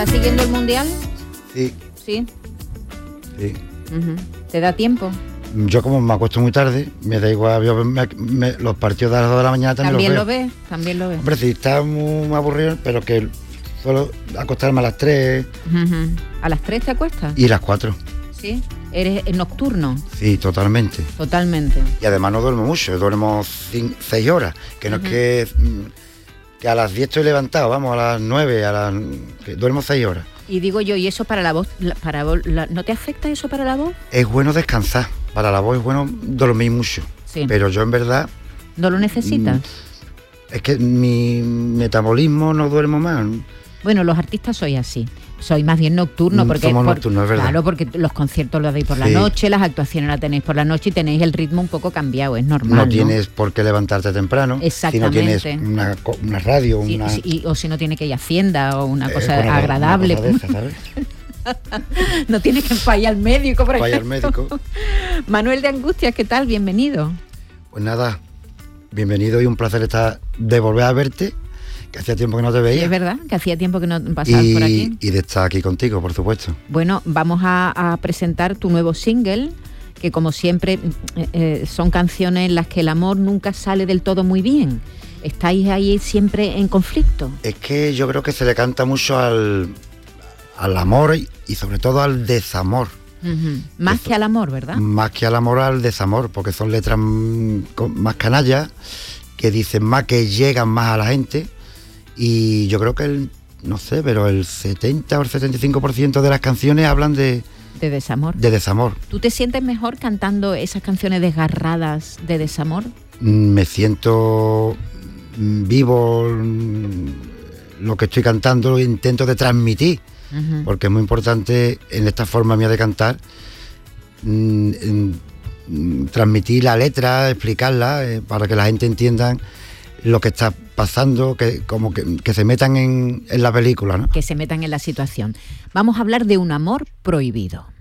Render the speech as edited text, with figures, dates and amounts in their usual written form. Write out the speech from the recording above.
¿Estás siguiendo el Mundial? Sí. Sí. Sí. Uh-huh. ¿Te da tiempo? Yo como me acuesto muy tarde, me da igual, los partidos de las 2 de la mañana también los veo. También lo ves. Hombre, sí, está muy aburrido, pero que suelo acostarme a las 3. Uh-huh. ¿A las 3 te acuestas? Y las 4. Sí. ¿Eres nocturno? Sí, totalmente. Totalmente. Y además no duermo mucho, duermo 6 horas, que no es que a las 10 estoy levantado, vamos, a las 9, que duermo 6 horas. Y digo yo, ¿y eso para la voz? ¿No te afecta eso para la voz? Es bueno descansar, para la voz es bueno dormir mucho, sí. Pero yo en verdad... ¿No lo necesitas? Es que mi metabolismo no duermo más. Bueno, los artistas sois así. Soy más bien nocturno porque somos nocturnos, es verdad. Claro, porque los conciertos los dais por la noche, las actuaciones las tenéis por la noche y tenéis el ritmo un poco cambiado, es normal. No tienes por qué levantarte temprano. Exactamente. Si no tienes una radio, o si no tienes que ir a Hacienda o una cosa agradable. Una cosa de esa, ¿sabes? No tienes que fallar al médico, por ejemplo. Al médico. Manuel de Angustias, ¿qué tal? Bienvenido. Pues nada, bienvenido y un placer de volver a verte. Que hacía tiempo que no te veía. Sí, es verdad, que hacía tiempo que no pasabas por aquí. Y de estar aquí contigo, por supuesto. Bueno, vamos a presentar tu nuevo single, que como siempre son canciones en las que el amor nunca sale del todo muy bien. ¿Estáis ahí siempre en conflicto? Es que yo creo que se le canta mucho al amor y sobre todo al desamor. Uh-huh. Más que al amor, ¿verdad? Más que al amor, al desamor, porque son letras más canallas, que dicen más, que llegan más a la gente. Y yo creo que no sé, pero el 70 o el 75% de las canciones hablan de desamor. De desamor. ¿Tú te sientes mejor cantando esas canciones desgarradas de desamor? Me siento vivo, lo que estoy cantando lo intento de transmitir, porque es muy importante en esta forma mía de cantar, transmitir la letra, explicarla, para que la gente entienda lo que está pasando, que se metan en la película, ¿no? Que se metan en la situación. Vamos a hablar de un amor prohibido.